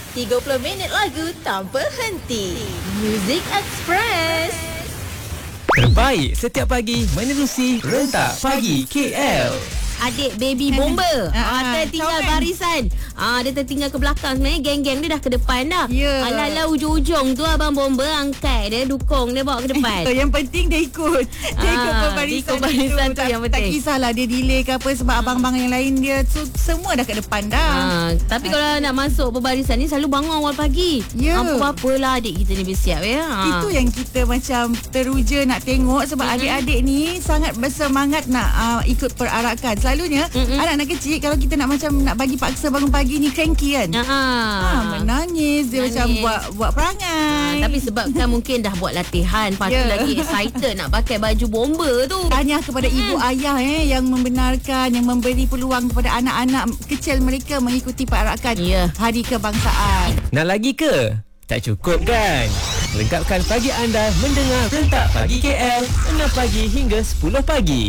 30 minit lagu tanpa henti. Music Express. Terbaik setiap pagi menerusi Rentak Pagi KL. Adik baby bomber tertinggal barisan. Dia tertinggal ke belakang. Sebenarnya geng-geng dia dah ke depan dah. Ala-ala ujung-ujung tu abang bomber angkat dia, dukung dia, bawa ke depan. Yang penting dia ikut. Dia ikut barisan tu yang penting. Tak kisahlah dia delay ke apa, sebab abang-abang yang lain dia semua dah ke depan dah. Tapi kalau nak masuk perbarisan ni selalu bangun awal pagi. Apa-apalah adik kita ni bersiap ya. Itu yang kita macam teruja nak tengok, sebab adik-adik ni sangat bersemangat nak ikut perarakan. Selalunya anak-anak kecil kalau kita nak bagi paksa bangun pagi ni cranky kan. Menangis dia, macam buat perangai. Tapi sebab kan mungkin dah buat latihan, lepas tu lagi excited nak pakai baju bomber tu. Tanya kepada ibu ayah yang membenarkan, yang memberi peluang kepada anak-anak kecil mereka mengikuti perarakan Hari Kebangsaan. Nak lagi ke? Tak cukup kan? Lengkapkan pagi anda mendengar Rentak Pagi KL 6 pagi hingga 10 pagi.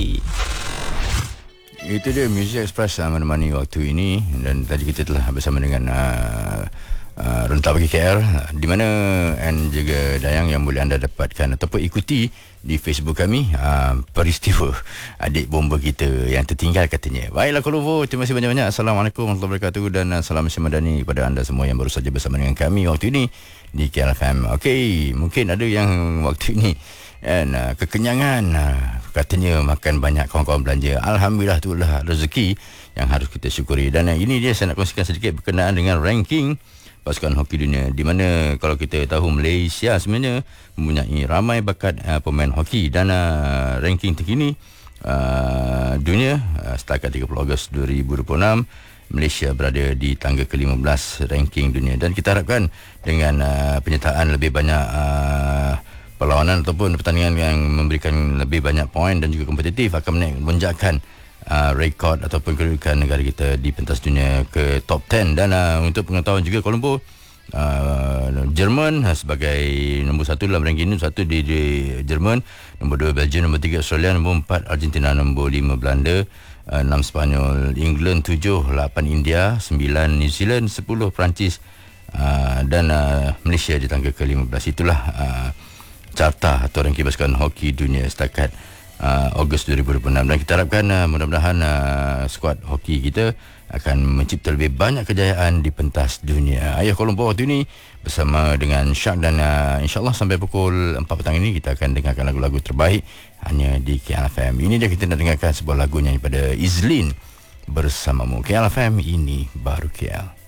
Itu dia Music Express menemani waktu ini. Dan tadi kita telah bersama dengan Rentak Pagi KL, di mana and juga Dayang yang boleh anda dapatkan ataupun ikuti di Facebook kami peristiwa adik bomba kita yang tertinggal katanya. Baiklah Kolombo, terima kasih banyak-banyak. Assalamualaikum warahmatullahi wabarakatuh dan salam Madani kepada anda semua yang baru saja bersama dengan kami waktu ini di KLFM. Okey, mungkin ada yang waktu ini kekenyangan, katanya makan banyak, kawan-kawan belanja. Alhamdulillah, itulah rezeki yang harus kita syukuri. Dan ini dia saya nak kongsikan sedikit berkenaan dengan ranking pasukan hoki dunia, di mana kalau kita tahu Malaysia sebenarnya mempunyai ramai bakat pemain hoki, dan ranking terkini dunia setakat 30 Ogos 2026, Malaysia berada di tangga ke-15 ranking dunia. Dan kita harapkan dengan penyertaan lebih banyak perlawanan ataupun pertandingan yang memberikan lebih banyak poin dan juga kompetitif akan menonjakkan rekod ataupun kedudukan negara kita di pentas dunia ke top 10. Dan untuk pengetahuan juga, Kolombo, Jerman sebagai nombor 1 dalam ranking ini. 1 di Jerman, nombor 2 Belgium, nombor 3 Australia, nombor 4 Argentina, nombor 5 Belanda, 6 Spanyol, England, 7, 8 India, 9 New Zealand, 10 Perancis, dan Malaysia di tangga ke-15. Itulah carta atau ranking pasukan hoki dunia setakat Ogos 2026. Dan kita harapkan mudah-mudahan skuad hoki kita akan mencipta lebih banyak kejayaan di pentas dunia. Ayah Kolombo waktu ini bersama dengan Syak, dan insyaAllah sampai pukul 4 petang ini kita akan dengarkan lagu-lagu terbaik hanya di KLFM. Ini dia kita nak dengarkan sebuah lagu nyanyi pada Izlin bersamamu. KLFM, ini baru KL.